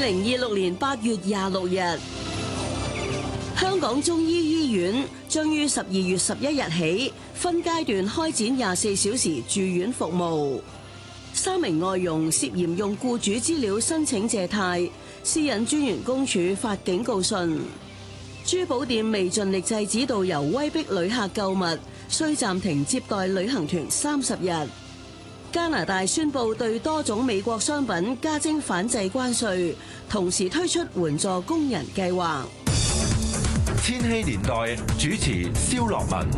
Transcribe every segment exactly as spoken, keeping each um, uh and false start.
零二六年八月廿六日，香港中醫醫院將於十二月十一日起分階段開展廿四小時住院服務。三名外傭涉嫌用僱主資料申請借貸，私隱專員公署發警告信。珠寶店未盡力制止導遊威逼旅客購物，需暫停接待旅行團三十日。加拿大宣布對多種美國商品加徵反制關稅，同時推出援助工人計劃。 千禧年代主持蕭樂文。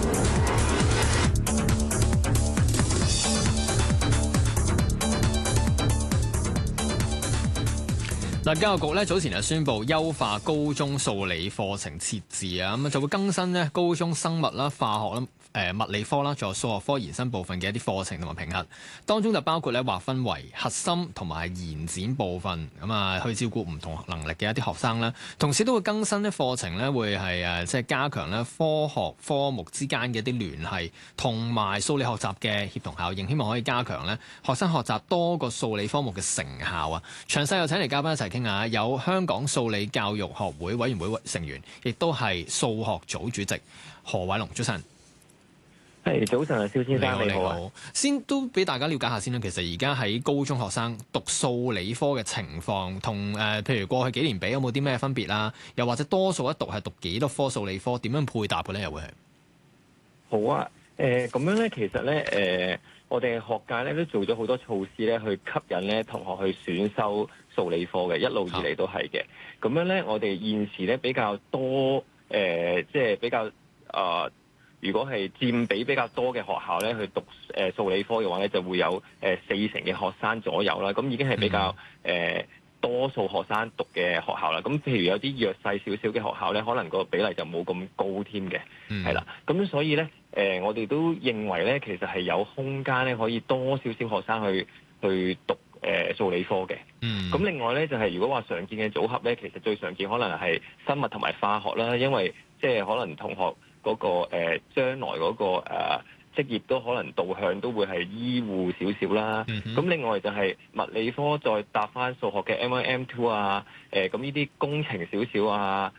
嗱，教育局咧早前就宣布優化高中數理課程設置啊，咁就會更新咧高中生物啦、化學啦、誒物理科啦，仲有數學科延伸部分嘅一啲課程同埋評核，當中就包括咧劃分為核心同埋延展部分，咁啊去照顧唔同能力嘅一啲學生啦。同時都會更新咧課程咧，會係誒即係加強咧科學科目之間嘅一啲聯繫，同埋數理學習嘅協同效應，希望可以加強咧學生學習多個數理科目嘅成效啊。詳細又請嚟嘉賓一齊傾下，有香港數理教育學會委員會成員，亦都係數學組主席何偉龍，早晨。 係早晨啊，蕭先生你好啊。 先都俾大家了解下先啦。其實而家喺高中學生讀數理科嘅情況，同誒、呃、譬如過去幾年比有冇啲咩分別啦？又或者多數一讀係讀幾多科數理科？點樣配搭嘅咧？又會係好啊。誒、呃、咁樣咧，其實咧誒、呃，我哋學界咧都做咗好多措施咧，去吸引咧同學去選修數理科嘅，一路以嚟都係嘅。咁樣咧，我哋現時咧比較多誒、呃，即係比較啊。呃如果係佔比比較多嘅學校咧，去讀誒數理科嘅話咧，就會有誒四成嘅學生左右啦。咁已經係比較誒、呃、多數學生讀嘅學校啦。咁譬如有啲弱勢少少嘅學校咧，可能個比例就冇咁高添嘅，係啦、嗯。咁所以咧，誒、呃、我哋都認為咧，其實係有空間咧，可以多少少學生去去讀誒數理科嘅。咁、嗯、另外咧，就係、是、如果話常見嘅組合咧，其實最常見可能係生物同埋化學啦，因為即係可能同學嗰、那個誒、呃、將來嗰、那個誒、呃、職業都可能導向都會係醫護少少啦。咁、嗯、哼另外就係物理科再搭翻數學嘅 M one M two 啊，誒咁呢啲工程少少啊。